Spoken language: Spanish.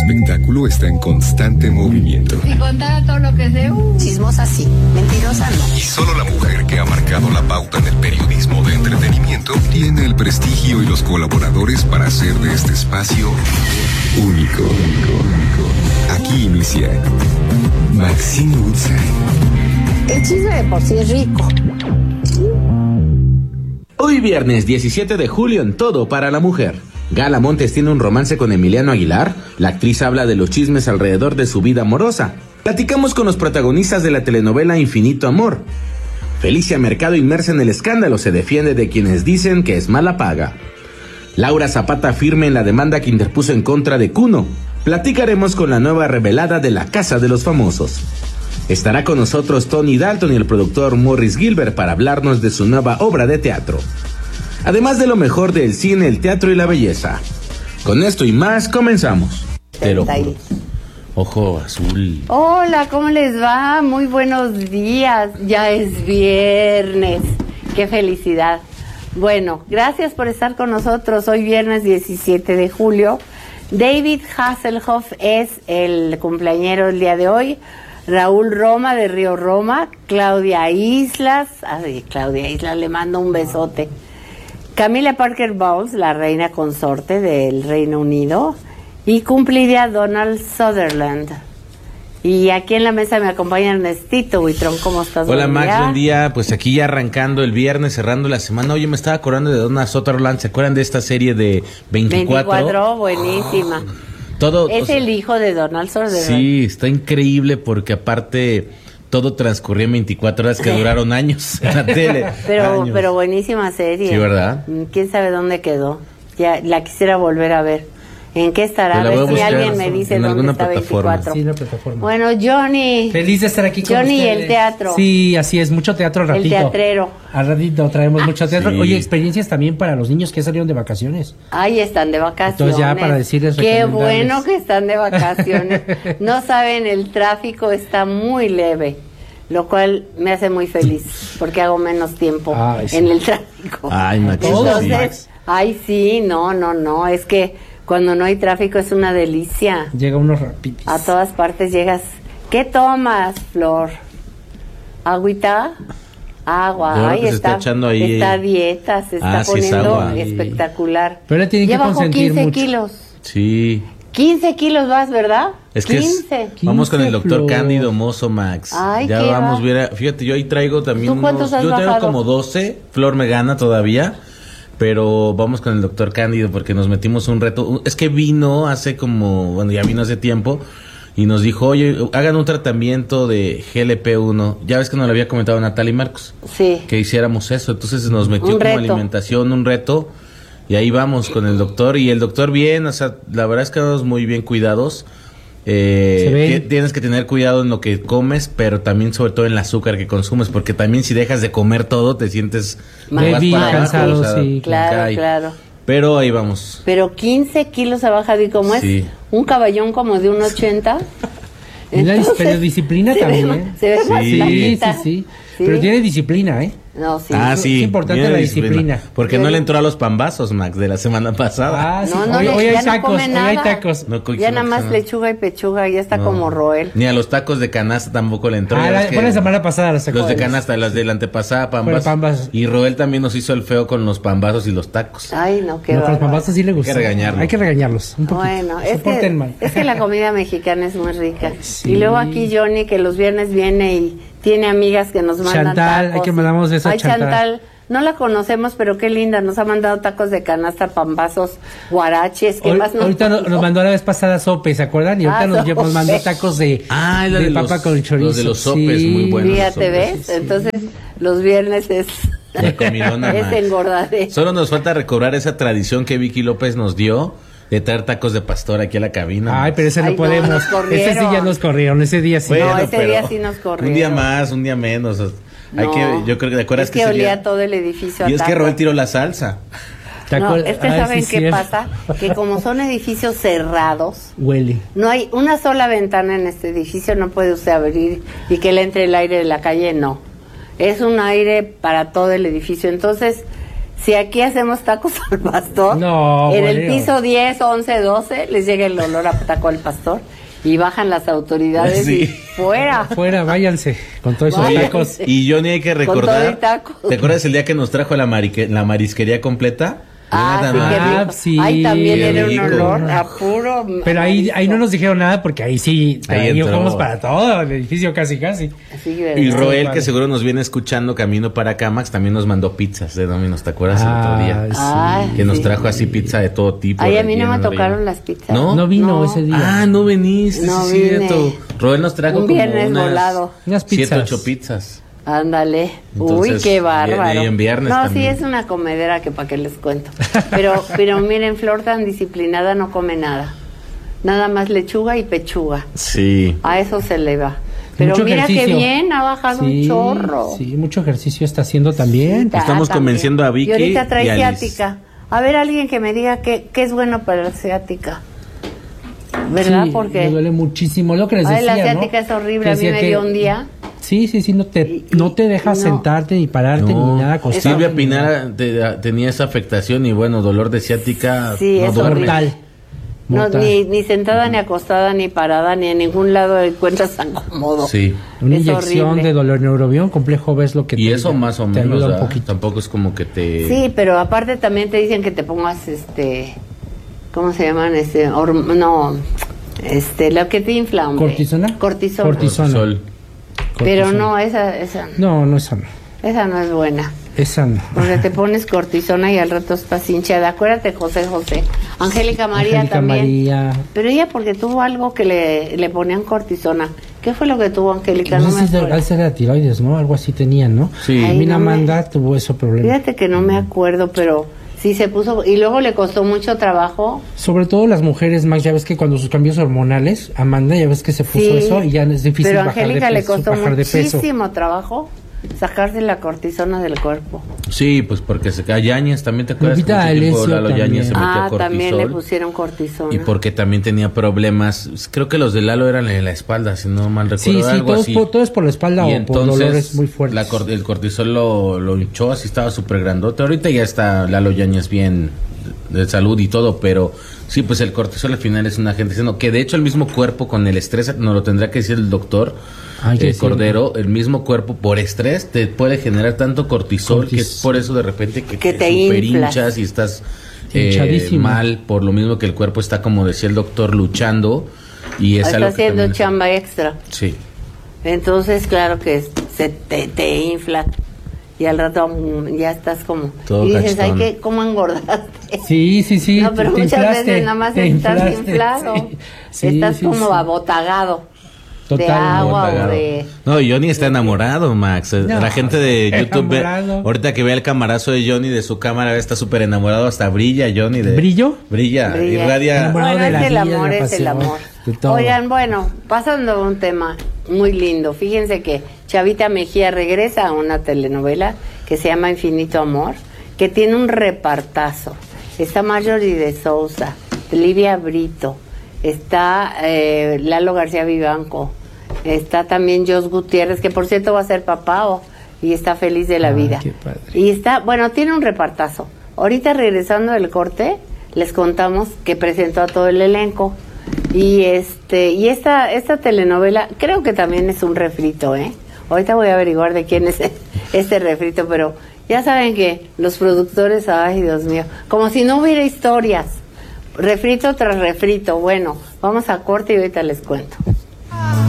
espectáculo está en constante movimiento. Si contara todo lo que sé, chismosa sí, mentirosa no. Y solo la mujer que ha marcado la pauta en el periodismo de entretenimiento tiene el prestigio y los colaboradores para hacer de este espacio único. Aquí inicia Maxine Woodside. El chisme de por sí es rico. Hoy viernes 17 de julio en Todo para la Mujer. Gala Montes tiene un romance con Emiliano Aguilar. La actriz habla de los chismes alrededor de su vida amorosa. Platicamos con los protagonistas de la telenovela Infinito Amor. Felicia Mercado, inmersa en el escándalo, se defiende de quienes dicen que es mala paga. Laura Zapata firme en la demanda que interpuso en contra de Kuno. Platicaremos con la nueva revelada de La Casa de los Famosos. Estará con nosotros Tony Dalton y el productor Morris Gilbert para hablarnos de su nueva obra de teatro. Además de lo mejor del cine, el teatro y la belleza. Con esto y más, comenzamos. Te lo juro. Ojo azul. Hola, ¿cómo les va? Muy buenos días. Ya es viernes. Qué felicidad. Bueno, gracias por estar con nosotros. Hoy viernes 17 de julio. David Hasselhoff es el cumpleañero el día de hoy. Raúl Roma de Río Roma. Claudia Islas. Ay, Claudia Islas, le mando un besote. Camila Parker Bowles, la reina consorte del Reino Unido, y cumplidía Donald Sutherland. Y aquí en la mesa me acompaña Ernestito Buitrón. ¿Cómo estás? Hola Max, buen día. Pues aquí ya arrancando el viernes, cerrando la semana. Oye, me estaba acordando de Donald Sutherland. ¿Se acuerdan de esta serie de 24? 24, buenísima. Todo, es el hijo de Donald Sutherland. Sí, está increíble porque aparte todo transcurría en 24 horas que duraron años en la tele. Pero buenísima serie. Sí, ¿verdad? ¿Quién sabe dónde quedó? Ya la quisiera volver a ver. ¿En qué estará? A ver si alguien me dice dónde está 24. Sí, la plataforma. Bueno, Johnny. Feliz de estar aquí con Johnny ustedes. Y el teatro. Sí, así es, mucho teatro al ratito. El teatrero. Al ratito traemos mucho teatro. Sí. Oye, experiencias también para los niños que salieron de vacaciones. Ahí están de vacaciones. Entonces ya para decirles, qué recomendarles. bueno que están de vacaciones. No saben, el tráfico está muy leve, lo cual me hace muy feliz porque hago menos tiempo en el tráfico. Ay, Max. Entonces, ay, sí, no, es que cuando no hay tráfico es una delicia. Llega unos rapiditos. A todas partes llegas. ¿Qué tomas, Flor? ¿Agüita? Agua. Ahí está echando ahí. Está a dieta, se está poniendo espectacular. Pero le tienen que consentir 15 mucho. kilos. Sí. 15 kilos vas, ¿verdad? Es que 15. Vamos con el doctor Flor. Cándido Mozo, Max. Ay, ya ¿qué vamos, va? fíjate, yo ahí traigo también ¿Tú cuántos has yo traigo bajado? como 12, Flor me gana todavía, pero vamos con el doctor Cándido porque nos metimos un reto. Es que vino ya vino hace tiempo y nos dijo, oye, hagan un tratamiento de GLP-1. Ya ves que nos lo había comentado Natalia Marcos. Sí. Que hiciéramos eso, entonces nos metió Un como reto. alimentación, un reto. Y ahí vamos con el doctor. Y el doctor bien, o sea, la verdad es que estamos muy bien cuidados. Tienes que tener cuidado en lo que comes, pero también sobre todo en el azúcar que consumes, porque también si dejas de comer todo, te sientes cansado, sí. Claro. Pero ahí vamos. Pero 15 kilos ha bajado, y como Sí. es un caballón como de 1.80. Pero disciplina también. Se ve más Sí. flaquita. Pero tiene disciplina, ¿eh? No, sí. Sí. Es importante bien la disciplina. Porque no le entró a los pambazos, Max, de la semana pasada. Sí. No, hoy ya hay no tacos, come hoy nada. hay tacos. No, Ya nada más lechuga y pechuga, ya está como Roel. Ni a los tacos de canasta tampoco le entró. Ya ves que Fue la semana pasada los tacos. los de canasta, los de la antepasada, Pambas. Y Roel también nos hizo el feo con los pambazos y los tacos. Ay, no, qué No, con los bárbaro. pambazos sí le gusta. Hay que regañarlos. Un poquito. Bueno, Se porten mal. es que la comida mexicana es muy rica. Sí. Y luego aquí Johnny, que los viernes viene y tiene amigas que nos mandan Chantal, tacos. hay que mandamos eso a Ay, Chantal, no la conocemos, pero qué linda, nos ha mandado tacos de canasta, pambazos, guaraches, ¿qué más Ahorita nos mandó la vez pasada sope, ¿se acuerdan? Y ahorita nos mandó tacos de papa con chorizo. Los de los sopes, muy buenos. Fíjate, ¿ves? Sí. Entonces, los viernes es La comidona, es Max. engordadera. Solo nos falta recobrar esa tradición que Vicky López nos dio de traer tacos de pastor aquí a la cabina. Ay, pero ese no Ay, no, podemos. nos corrieron. Ese sí ya nos corrieron, ese día sí. Bueno, No, ese pero día sí nos corrieron. Un día más, un día menos. Hay No, que, yo creo que te acuerdas es que olía sería- todo el edificio. Y es a que taco. Roel tiró la salsa. No, es que ¿saben sí, qué cierto. pasa? Que como son edificios cerrados, Huele. no hay una sola ventana en este edificio, no puede usted abrir y que le entre el aire de la calle, no. Es un aire para todo el edificio. Entonces, Si aquí hacemos tacos al pastor, en el piso 10, 11, 12 les llega el olor a taco al pastor y bajan las autoridades y fuera. Fuera, váyanse con todos esos tacos. Y Johnny, hay que recordar, ¿te acuerdas el día que nos trajo la marisquería completa? Sí, ahí también era un olor a puro. Pero ahí no nos dijeron nada porque ahí fuimos para todo el edificio casi. Y Roel, que seguro nos viene escuchando camino para acá, Max, también nos mandó pizzas de Domino's, ¿te acuerdas el otro día? Que nos trajo así pizza de todo tipo. Ay, a mí no me tocaron las pizzas. No vino ese día. No viniste, no sí, cierto. Roel nos trajo un viernes volado. Unas pizzas. 7, 8 pizzas. Ándale. Entonces, uy, qué bárbaro. Y en viernes no, también. sí es una comedera que para qué les cuento. Pero miren, Flor tan disciplinada no come nada. Nada más lechuga y pechuga. Sí. A eso se le va. Pero mucho mira ejercicio. qué bien, ha bajado un chorro. Sí, mucho ejercicio está haciendo también. Estamos convenciendo a Vicky y ahorita trae y a Liz. ciática. A ver, alguien que me diga qué es bueno para la ciática. ¿Verdad? Sí, porque me duele muchísimo lo que les decía, la ciática es horrible. A mí me dio un día. Sí, no te dejas sentarte ni pararte ni nada acostado. Silvia Pinara tenía esa afectación y bueno, dolor de ciática. Sí, no es duerme. Mortal. Ni sentada, ni acostada, ni parada, ni en ningún lado encuentras tan cómodo. Sí. Una inyección de dolor neurobión complejo, ves lo que y eso más o menos, ayuda un poquito. Tampoco es como que te... Sí, pero aparte también te dicen que te pongas ¿cómo se llaman? Lo que te infla, hombre. ¿Cortisona? Cortisona. Pero no, esa no, esa no. Esa no es buena. Esa no. Porque te pones cortisona y al rato estás hinchada. Acuérdate, José. Angélica María también. Pero ella porque tuvo algo que le ponían cortisona. ¿Qué fue lo que tuvo Angélica? No sé si cáncer de tiroides, ¿no? Algo así tenían, ¿no? Sí. Mina Amanda tuvo ese problema. Fíjate que no me acuerdo, pero sí se puso. Y luego le costó mucho trabajo. Sobre todo las mujeres, Max, ya ves que cuando sus cambios hormonales, Amanda, ya ves que se puso eso y ya es difícil pero bajar Angélica de peso. Le costó muchísimo trabajo sacarse la cortisona del cuerpo. Sí, pues porque a Yáñez también, ¿te acuerdas? Lupita D'Alessio Lalo Yáñez se metía cortisol. También le pusieron cortisona. Y porque también tenía problemas, creo que los de Lalo eran en la espalda, si no mal recuerdo. Sí, todo es por la espalda o por dolores muy fuertes. El cortisol lo hinchó, así estaba súper grandote. Ahorita ya está Lalo Yáñez bien de salud y todo, pero sí, pues el cortisol al final es un agente, que de hecho el mismo cuerpo con el estrés, nos lo tendrá que decir el doctor Cordero, el mismo cuerpo por estrés te puede generar tanto cortisol que es por eso de repente que te super hinchas y estás mal, por lo mismo que el cuerpo está, como decía el doctor, luchando y es está haciendo chamba extra. Sí. Entonces, claro que te infla. Y al rato ya estás como... todo y dices, cachetón. ay, ¿cómo engordaste? Sí. No, pero muchas veces nada más estás inflado. Estás como abotagado. Total, de agua o de... No, Johnny está enamorado, Max. La gente de YouTube ahorita que ve el camarazo de Johnny de su cámara, está súper enamorado, hasta brilla Johnny. ¿Brillo? Brilla, irradia. Bueno, es el amor. Oigan, bueno, pasando a un tema muy lindo. Fíjense que Chavita Mejía regresa a una telenovela que se llama Infinito Amor, que tiene un repartazo. Está Marjorie de Sousa, Livia Brito, está Lalo García Vivanco, está también Jos Gutiérrez, que por cierto va a ser papá y está feliz de la vida. Qué padre. Y está, bueno, tiene un repartazo. Ahorita regresando del corte, les contamos que presentó a todo el elenco. Y esta telenovela creo que también es un refrito, Ahorita voy a averiguar de quién es este refrito, pero ya saben que los productores, ay Dios mío, como si no hubiera historias, refrito tras refrito. Bueno, vamos a corte y ahorita les cuento.